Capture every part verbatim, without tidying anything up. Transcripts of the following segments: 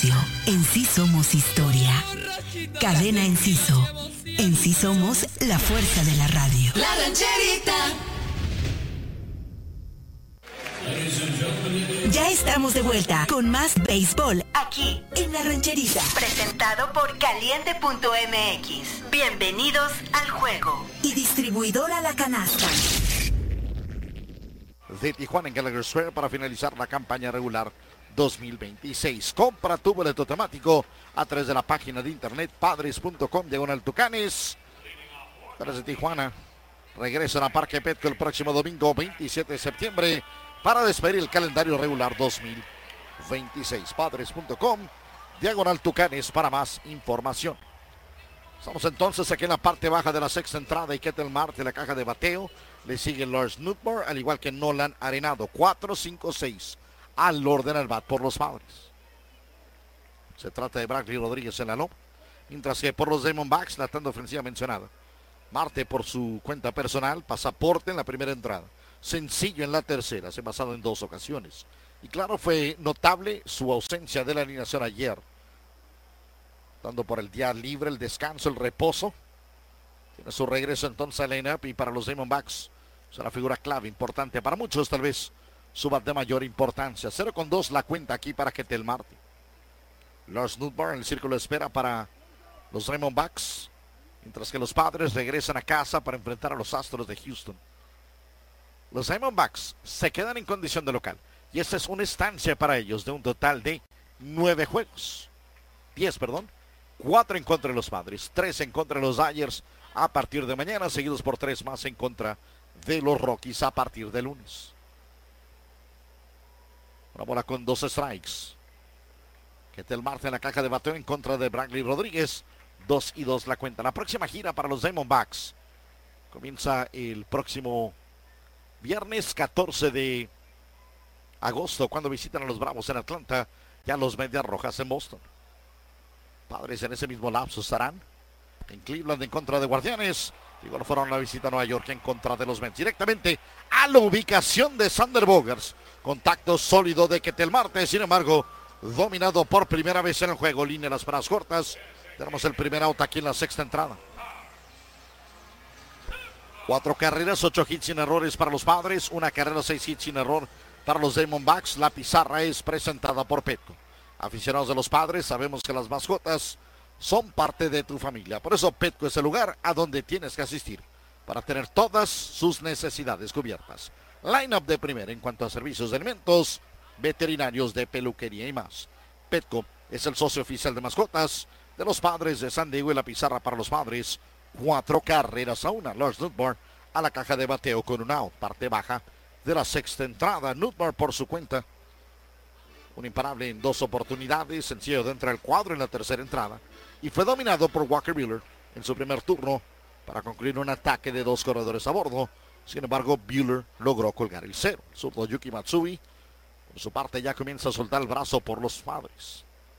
negocio. En sí somos historia. Cadena Enciso. En sí somos la fuerza de la radio. La Rancherita. Ya estamos de vuelta con más béisbol aquí en La Rancherita. Presentado por Caliente punto M X. Bienvenidos al juego. Y distribuidora La Canasta. De Tijuana en Gallagher Square para finalizar la campaña regular dos mil veintiséis. Compra tu boleto temático a través de la página de internet padres punto com diagonal Tucanes. Desde Tijuana regresan a Parque Petco el próximo domingo veintisiete de septiembre para despedir el calendario regular dos mil veintiséis. padres punto com diagonal Tucanes para más información. Estamos entonces aquí en la parte baja de la sexta entrada y Ketel Marte, la caja de bateo. Le sigue Lars Nootbaar, al igual que Nolan Arenado. cuatro cinco seis al orden al bat por los Padres. Se trata de Bradley Rodríguez en la loma. Mientras que por los Diamondbacks, la tanda ofensiva mencionada. Marte por su cuenta personal, pasaporte en la primera entrada. Sencillo en la tercera, se ha basado en dos ocasiones. Y claro, fue notable su ausencia de la alineación ayer. Dando por el día libre, el descanso, el reposo. Tiene su regreso entonces al line-up y para los Diamondbacks es una figura clave, importante. Para muchos tal vez su bat de mayor importancia. cero con dos la cuenta aquí para Ketel Marte. Lars Nootbaar en el círculo de espera para los Diamondbacks. Mientras que los Padres regresan a casa para enfrentar a los Astros de Houston. Los Diamondbacks se quedan en condición de local. Y esta es una estancia para ellos de un total de nueve juegos. diez, perdón. cuatro en contra de los Padres, tres en contra de los Dodgers a partir de mañana, seguidos por tres más en contra de los Rockies a partir de lunes. Una bola con dos strikes. Ketel Marte en la caja de bateo en contra de Bradley Rodríguez. dos y dos la cuenta. La próxima gira para los Diamondbacks comienza el próximo viernes catorce de agosto, cuando visitan a los Bravos en Atlanta y a los Medias Rojas en Boston. Padres en ese mismo lapso estarán en Cleveland en contra de Guardianes. Igual fueron a la visita a Nueva York en contra de los Mets. Directamente a la ubicación de Sander Bogaerts. Contacto sólido de Ketel Marte. Sin embargo, dominado por primera vez en el juego. Línea las paradas cortas. Tenemos el primer out aquí en la sexta entrada. Cuatro carreras, ocho hits sin errores para los Padres. Una carrera, seis hits sin error para los Diamondbacks. La pizarra es presentada por Petco. Aficionados de los Padres, sabemos que las mascotas son parte de tu familia. Por eso Petco es el lugar a donde tienes que asistir para tener todas sus necesidades cubiertas. Line-up de primera en cuanto a servicios de alimentos, veterinarios, de peluquería y más. Petco es el socio oficial de mascotas de los Padres de San Diego y la pizarra para los Padres. Cuatro carreras a una. Lars Nootbaar a la caja de bateo con un out. Parte baja de la sexta entrada. Nootbaar por su cuenta. Un imparable en dos oportunidades, sencillo dentro del cuadro en la tercera entrada. Y fue dominado por Walker Buehler en su primer turno para concluir un ataque de dos corredores a bordo. Sin embargo, Buehler logró colgar el cero. El zurdo Yuki Matsui, por su parte, ya comienza a soltar el brazo por los Padres.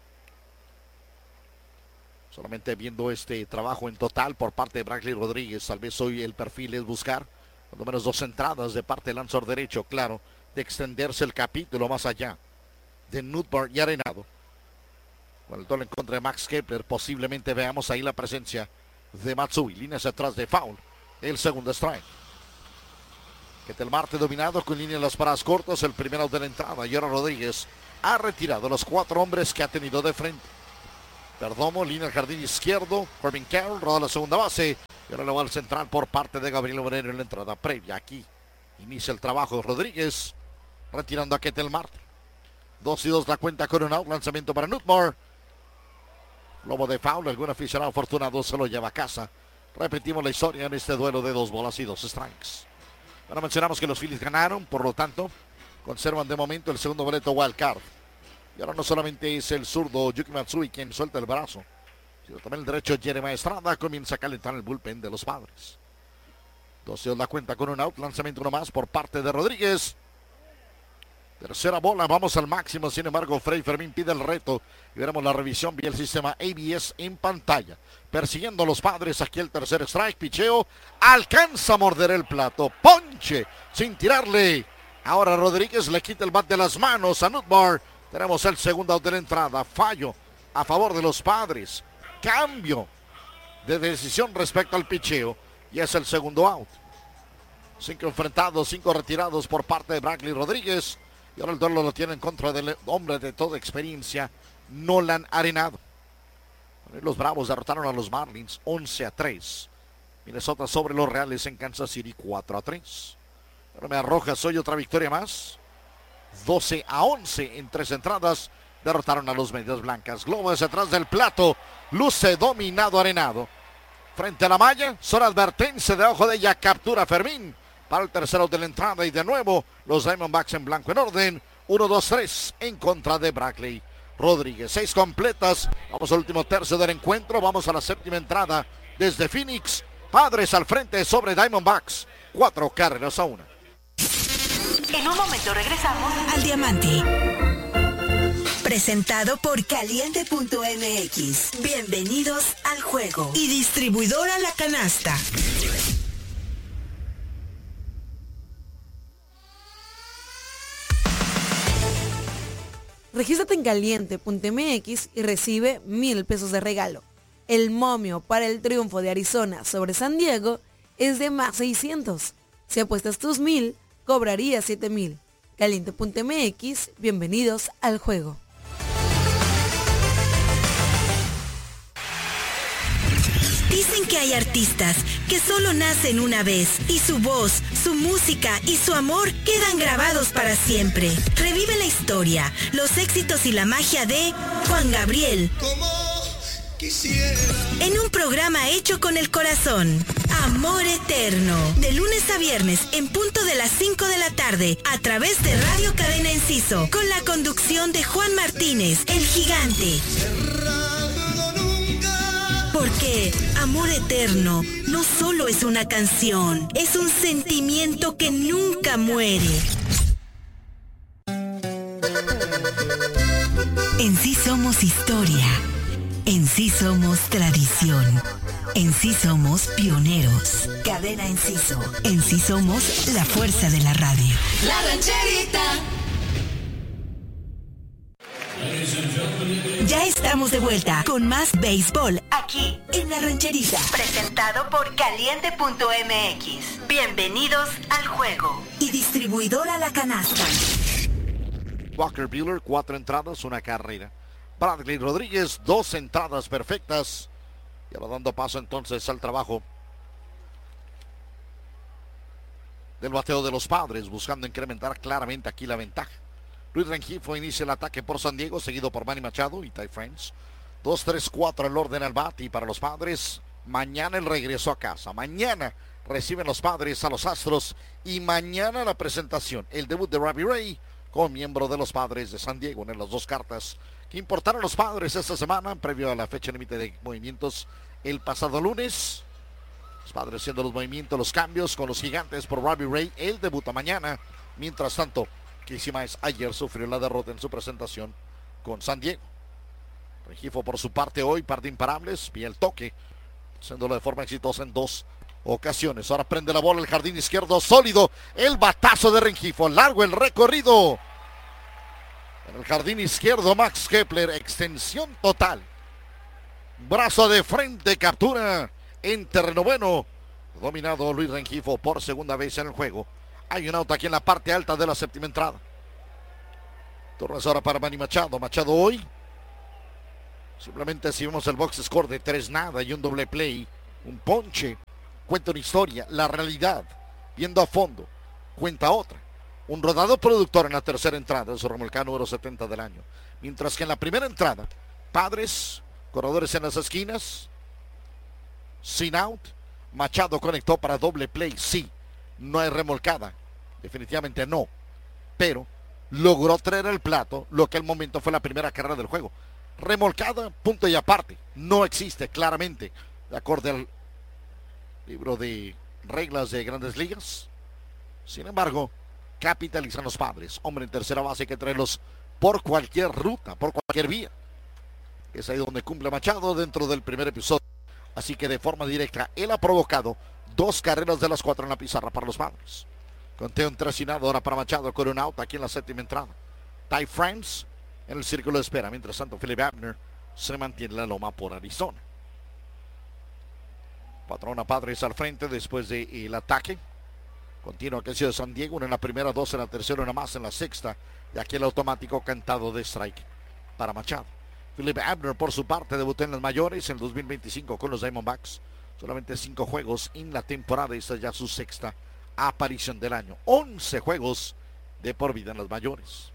Solamente viendo este trabajo en total por parte de Bradley Rodríguez, tal vez hoy el perfil es buscar por lo menos dos entradas de parte del lanzador derecho, claro, de extenderse el capítulo más allá de Nootbaar y Arenado. Con el doble en contra de Max Kepler, posiblemente veamos ahí la presencia de Matsui. Líneas atrás de foul. El segundo strike. Ketel Marte dominado con línea en las paradas cortas. El primer out de la entrada. Y ahora Rodríguez ha retirado los cuatro hombres que ha tenido de frente. Perdomo, línea al jardín izquierdo. Corbin Carroll roda la segunda base. Y ahora le va al central por parte de Gabriel Moreno en la entrada previa. Aquí inicia el trabajo de Rodríguez, retirando a Ketel Marte. Dos y dos la cuenta con un out. Lanzamiento para Nootbaar. Lobo de foul. Algún aficionado afortunado se lo lleva a casa. Repetimos la historia en este duelo de dos bolas y dos strikes. Bueno, mencionamos que los Phillies ganaron, por lo tanto, conservan de momento el segundo boleto wild card. Y ahora no solamente es el zurdo Yuki Matsui quien suelta el brazo, sino también el derecho Jeremiah Estrada comienza a calentar el bullpen de los Padres. Dos y dos la cuenta con un out. Lanzamiento uno más por parte de Rodríguez. Tercera bola, vamos al máximo. Sin embargo, Freddy Fermín pide el reto y veremos la revisión vía el sistema A B S en pantalla. Persiguiendo a los Padres, aquí el tercer strike, picheo, alcanza a morder el plato, ponche, sin tirarle. Ahora Rodríguez le quita el bat de las manos a Nootbaar Tenemos el segundo out de la entrada. Fallo a favor de los Padres. Cambio de decisión respecto al picheo. Y es el segundo out. Cinco enfrentados, cinco retirados por parte de Bradley Rodríguez. Y ahora el duelo lo tiene en contra del hombre de toda experiencia, Nolan Arenado. Los Bravos derrotaron a los Marlins once a tres. Minnesota sobre los Reales en Kansas City cuatro a tres. Ahora me arroja, soy otra victoria más. doce a once en tres entradas. Derrotaron a los Medias Blancas. Globos atrás del plato. Luce dominado Arenado. Frente a la malla. Son advertencia de ojo de ella. Captura Fermín para el tercero de la entrada. Y de nuevo los Diamondbacks en blanco en orden. uno dos tres en contra de Bradley Rodríguez. Seis completas. Vamos al último tercio del encuentro. Vamos a la séptima entrada desde Phoenix. Padres al frente sobre Diamondbacks. Cuatro carreras a una. En un momento regresamos al Diamante. Presentado por Caliente punto M X. Bienvenidos al juego. Y distribuidora La Canasta. Regístrate en Caliente punto M X y recibe mil pesos de regalo. El momio para el triunfo de Arizona sobre San Diego es de más seiscientos. Si apuestas tus mil, cobrarías siete mil. Caliente punto M X, bienvenidos al juego. Dicen que hay artistas que solo nacen una vez y su voz, su música y su amor quedan grabados para siempre. Revive la historia, los éxitos y la magia de Juan Gabriel. Como quisiera. En un programa hecho con el corazón. Amor Eterno. De lunes a viernes en punto de las cinco de la tarde a través de Radio Cadena Enciso. Con la conducción de Juan Martínez, el gigante. Porque Amor Eterno no solo es una canción, es un sentimiento que nunca muere. En sí somos historia, en sí somos tradición, en sí somos pioneros. Cadena Enciso, en sí somos la fuerza de la radio. La Rancherita. Ya estamos de vuelta con más béisbol aquí en La Rancherita. Presentado por Caliente punto M X. Bienvenidos al juego. Y distribuidora La Canasta. Walker Buehler, cuatro entradas, una carrera. Bradley Rodríguez, dos entradas perfectas. Y ahora dando paso entonces al trabajo del bateo de los Padres, buscando incrementar claramente aquí la ventaja. Luis Rengifo inicia el ataque por San Diego, seguido por Manny Machado y Ty France. dos tres cuatro el orden al bate. Y para los Padres, mañana el regreso a casa. Mañana reciben los Padres a los Astros. Y mañana la presentación, el debut de Robbie Ray como miembro de los Padres de San Diego. En las dos cartas que importaron los Padres esta semana, previo a la fecha límite de movimientos el pasado lunes. Los Padres haciendo los movimientos, los cambios con los Gigantes por Robbie Ray. Él debuta mañana. Mientras tanto, Casey Mize ayer sufrió la derrota en su presentación con San Diego. Rengifo por su parte hoy, par de imparables, y el toque, haciéndolo de forma exitosa en dos ocasiones. Ahora prende la bola el jardín izquierdo, sólido, el batazo de Rengifo, largo el recorrido. En el jardín izquierdo, Max Kepler, extensión total. Brazo de frente, captura en terreno bueno. Dominado Luis Rengifo por segunda vez en el juego. Hay un auto aquí en la parte alta de la séptima entrada. Turno es ahora para Manny Machado. Machado hoy. Simplemente si vemos el box score de tres nada y un doble play. Un ponche. Cuenta una historia. La realidad. Viendo a fondo. Cuenta otra. Un rodado productor en la tercera entrada. En su remolcada número setenta del año. Mientras que en la primera entrada. Padres. Corredores en las esquinas. Sin out. Machado conectó para doble play. Sí. No hay remolcada, definitivamente no, pero logró traer el plato lo que al momento fue la primera carrera del juego. Remolcada, punto y aparte, no existe claramente, de acuerdo al libro de reglas de Grandes Ligas. Sin embargo, capitalizan los Padres. Hombre en tercera base, hay que traerlos por cualquier ruta, por cualquier vía. Es ahí donde cumple Machado dentro del primer episodio. Así que de forma directa, él ha provocado dos carreras de las cuatro en la pizarra para los Padres. Conteo en tres y nada ahora para Machado con un out aquí en la séptima entrada. Ty France en el círculo de espera. Mientras tanto, Philip Abner se mantiene en la loma por Arizona. Patrona Padres al frente después del ataque. Continua que ha sido San Diego, una en la primera, dos en la tercera, una más en la sexta. Y aquí el automático cantado de strike para Machado. Philip Abner, por su parte, debutó en las mayores en dos mil veinticinco con los Diamondbacks. Solamente cinco juegos en la temporada. Esta es ya su sexta aparición del año. once juegos de por vida en las mayores.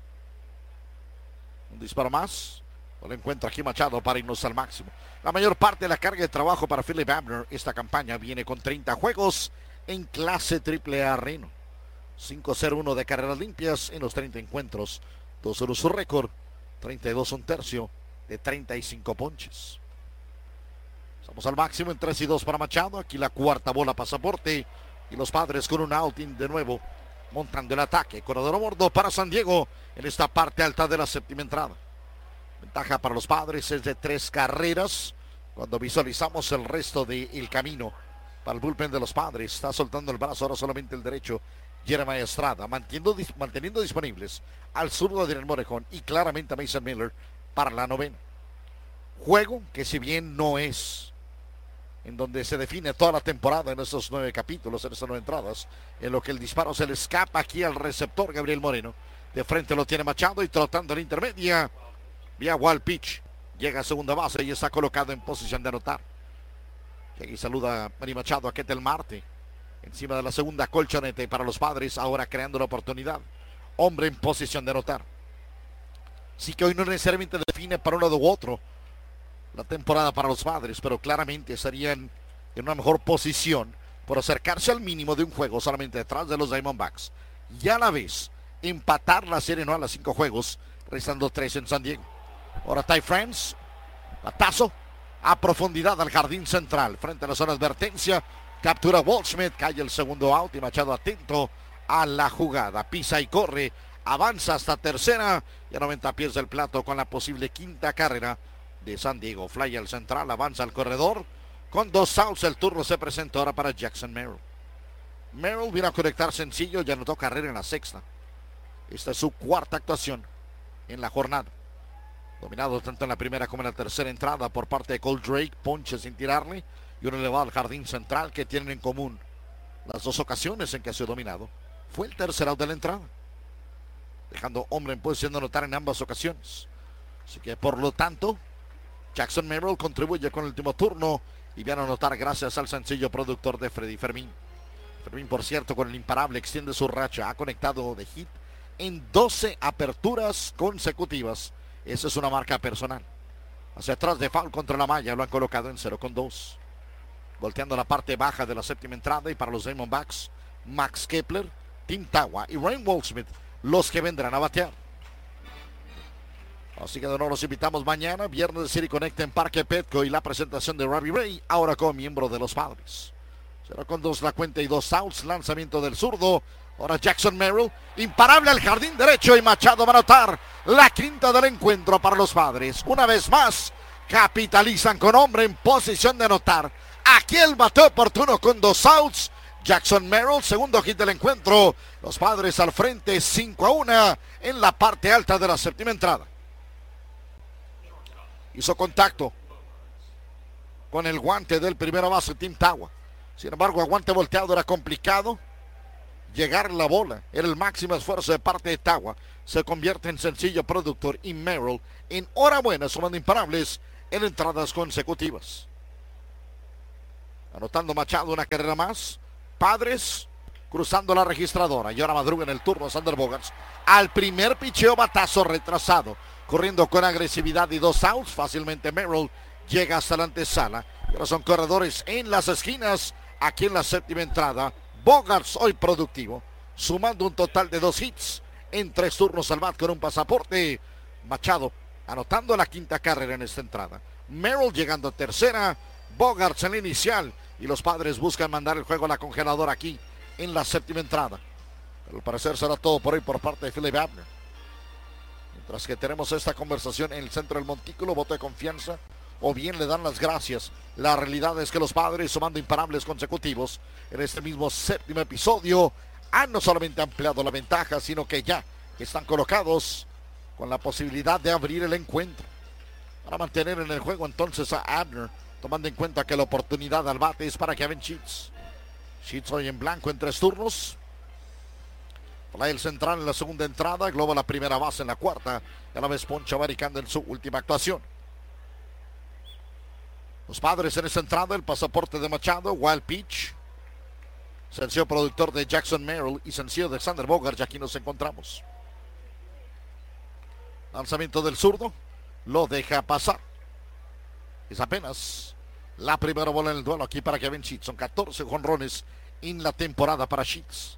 Un disparo más. Lo encuentra aquí Machado para irnos al máximo. La mayor parte de la carga de trabajo para Philip Abner. Esta campaña viene con treinta juegos en clase triple A Reno. cinco cero uno de carreras limpias en los treinta encuentros. dos cero su récord. treinta y dos un tercio de treinta y cinco ponches. Estamos al máximo en tres y dos para Machado. Aquí la cuarta bola pasaporte. Y los Padres con un outing de nuevo. Montando el ataque. Corredor a bordo para San Diego en esta parte alta de la séptima entrada. Ventaja para los Padres es de tres carreras. Cuando visualizamos el resto del camino para el bullpen de los Padres. Está soltando el brazo ahora solamente el derecho. Jeremiah Estrada, manteniendo, manteniendo disponibles al zurdo Adrián Morejón y claramente a Mason Miller para la novena. Juego que si bien no es en donde se define toda la temporada en estos nueve capítulos, en estas nueve entradas, en lo que el disparo se le escapa aquí al receptor Gabriel Moreno. De frente lo tiene Machado y trotando en la intermedia. Vía wall pitch. Llega a segunda base y está colocado en posición de anotar. Y aquí saluda a Manny Machado a Ketel Marte. Encima de la segunda colchonete para los Padres, ahora creando la oportunidad. Hombre en posición de anotar. Sí que hoy no necesariamente define para un lado u otro la temporada para los Padres, pero claramente estarían en una mejor posición por acercarse al mínimo de un juego solamente detrás de los Diamondbacks. Y a la vez, empatar la serie no a las cinco juegos, restando tres en San Diego. Ahora Ty France, batazo a profundidad al jardín central, frente a la zona de advertencia. Captura Waldschmidt, cae el segundo out y Machado atento a la jugada. Pisa y corre, avanza hasta tercera y a noventa pies del plato con la posible quinta carrera de San Diego. Fly al central, avanza al corredor. Con dos outs el turno se presenta ahora para Jackson Merrill. Merrill vino a conectar sencillo y anotó carrera en la sexta. Esta es su cuarta actuación en la jornada. Dominado tanto en la primera como en la tercera entrada por parte de Cole Drake, ponche sin tirarle. Y un elevado al jardín central que tienen en común las dos ocasiones en que ha sido dominado. Fue el tercer out de la entrada, dejando hombre en posición de anotar en ambas ocasiones. Así que por lo tanto, Jackson Merrill contribuye con el último turno y viene a anotar gracias al sencillo productor de Freddy Fermín. Fermín, por cierto, con el imparable extiende su racha. Ha conectado de hit en doce aperturas consecutivas. Esa es una marca personal. Hacia atrás de foul contra la malla, lo han colocado en cero con dos. Volteando la parte baja de la séptima entrada y para los Diamondbacks, Max Kepler, Tim Tawa y Ryan Waldschmidt, los que vendrán a batear. Así que de nuevo los invitamos mañana, viernes de City Connect en Parque Petco y la presentación de Robbie Ray, ahora como miembro de los Padres. cero con dos la cuenta y dos outs, lanzamiento del zurdo. Ahora Jackson Merrill, imparable al jardín derecho y Machado va a anotar la quinta del encuentro para los Padres. Una vez más, capitalizan con hombre en posición de anotar. Aquí el bateo oportuno con dos outs. Jackson Merrill, segundo hit del encuentro. Los Padres al frente, cinco a uno en la parte alta de la séptima entrada. Hizo contacto con el guante del primera base, Tim Tawa. Sin embargo, a guante volteado era complicado llegar a la bola. Era el máximo esfuerzo de parte de Tawa. Se convierte en sencillo productor y Merrill en hora buena, sumando imparables en entradas consecutivas. Anotando Machado una carrera más. Padres cruzando la registradora. Y ahora madruga en el turno Sander Bogaerts. Al primer picheo, batazo retrasado. Corriendo con agresividad y dos outs. Fácilmente Merrill llega hasta la antesala. Y ahora son corredores en las esquinas. Aquí en la séptima entrada. Bogaerts hoy productivo. Sumando un total de dos hits. En tres turnos al bat con un pasaporte. Machado anotando la quinta carrera en esta entrada. Merrill llegando a tercera. Bogaerts en la inicial y los Padres buscan mandar el juego a la congeladora aquí en la séptima entrada. Pero al parecer será todo por hoy por parte de Philip Abner. Mientras que tenemos esta conversación en el centro del montículo, voto de confianza o bien le dan las gracias. La realidad es que los Padres, sumando imparables consecutivos en este mismo séptimo episodio, han no solamente ampliado la ventaja, sino que ya están colocados con la posibilidad de abrir el encuentro. Para mantener en el juego entonces a Abner, tomando en cuenta que la oportunidad al bate es para Kevin Sheets. Sheets hoy en blanco en tres turnos. Play el central en la segunda entrada, Globo la primera base en la cuarta, y a la vez poncha barricando en su última actuación. Los Padres en esa entrada, el pasaporte de Machado, wild pitch. Sencillo productor de Jackson Merrill y sencillo de Xander Bogaerts, y aquí nos encontramos. Lanzamiento del zurdo, lo deja pasar. Es apenas la primera bola en el duelo aquí para Kevin Sheets. Son catorce jonrones en la temporada para Sheets.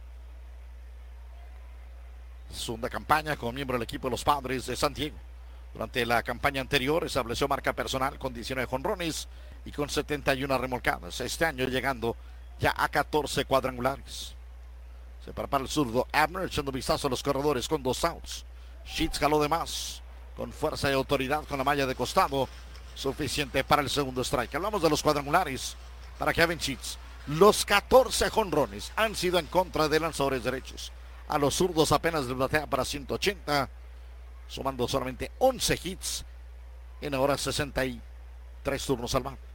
Segunda campaña como miembro del equipo de los Padres de San Diego. Durante la campaña anterior estableció marca personal con diecinueve jonrones y con setenta y una remolcadas. Este año llegando ya a catorce cuadrangulares. Se prepara el zurdo Abner echando vistazo a los corredores con dos outs. Sheets jaló de más con fuerza y autoridad con la malla de costado. Suficiente para el segundo strike. Hablamos de los cuadrangulares para Kevin Sheets. Los catorce jonrones han sido en contra de lanzadores derechos. A los zurdos apenas les batea para ciento ochenta, sumando solamente once hits en ahora sesenta y tres turnos al bat.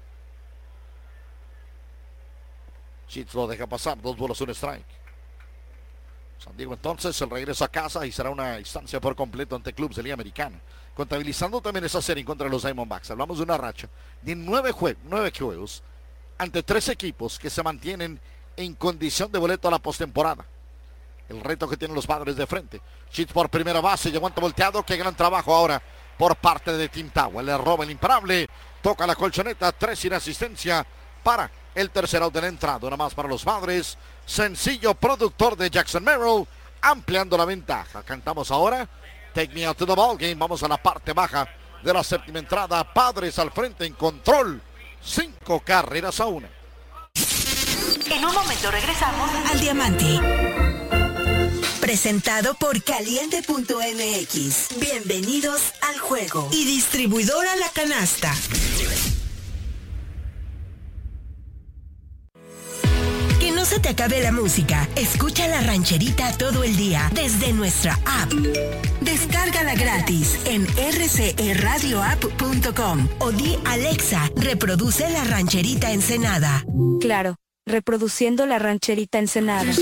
Sheets lo deja pasar, dos bolas, un strike. San Diego entonces el regreso a casa y será una instancia por completo ante clubes de Liga Americana, contabilizando también esa serie en contra de los Diamondbacks. Hablamos de una racha de nueve, jue nueve juegos ante tres equipos que se mantienen en condición de boleto a la postemporada. El reto que tienen los Padres de frente. Sheets por primera base, llegó ante volteado. Qué gran trabajo ahora por parte de Tim Tower. Le roba el imparable, toca la colchoneta, tres sin asistencia para el tercer out de la entrada. Una más para los Padres. Sencillo productor de Jackson Merrill, ampliando la ventaja. Cantamos ahora Take Me Out to the Ball Game. Vamos a la parte baja de la séptima entrada. Padres al frente en control. Cinco carreras a una. En un momento regresamos al Diamante. Presentado por Caliente punto M X. Bienvenidos al juego. Y distribuidora La Canasta. Que no se te acabe la música. Escucha La Rancherita todo el día desde nuestra app. Descárgala gratis en r c e radio app punto com o di Alexa, reproduce La Rancherita Ensenada. Claro, reproduciendo La Rancherita Ensenada.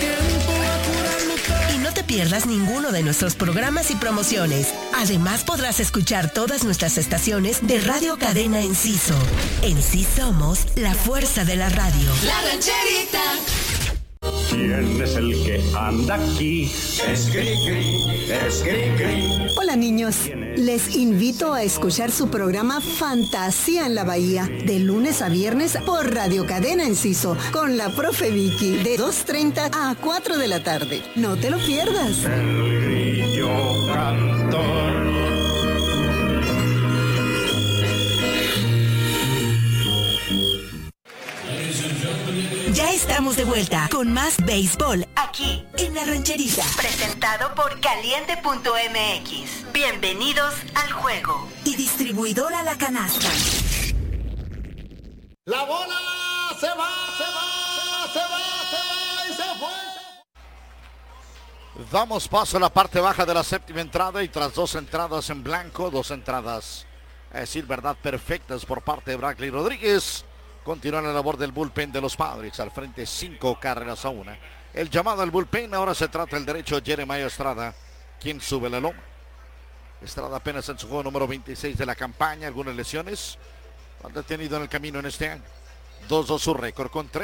No te pierdas ninguno de nuestros programas y promociones. Además podrás escuchar todas nuestras estaciones de Radio Cadena Enciso. En sí somos la fuerza de la radio. La Rancherita. ¿Quién es el que anda aquí? Es Cricri, es Cricri. Hola niños, les invito a escuchar su programa Fantasía en la Bahía, de lunes a viernes por Radio Cadena Enciso, con la profe Vicky, de dos treinta a cuatro de la tarde. No te lo pierdas. El grillo cantor. Ya estamos de vuelta con más béisbol aquí en La Rancherita. Presentado por Caliente punto M X. Bienvenidos al juego. Y distribuidora La Canasta. La bola se va, se va, se va, se va y se fue. Damos paso a la parte baja de la séptima entrada y tras dos entradas en blanco, dos entradas, a decir verdad, perfectas por parte de Bradley Rodríguez. Continúa la labor del bullpen de los Padres. Al frente cinco carreras a una. El llamado al bullpen ahora se trata del derecho Jeremiah Estrada, quien sube la loma. Estrada apenas en su juego número veintiséis de la campaña. Algunas lesiones lo han detenido en el camino en este año. dos dos su récord con tres.